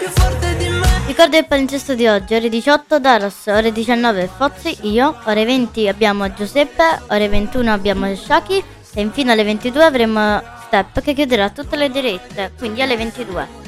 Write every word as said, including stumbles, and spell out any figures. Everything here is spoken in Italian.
Ricordo il palinsesto di oggi, ore diciotto Daros, ore diciannove Fozzi, io, ore venti abbiamo Giuseppe, ore ventuno abbiamo Shaki e infine alle ventidue avremo Step che chiuderà tutte le dirette, quindi alle ventidue.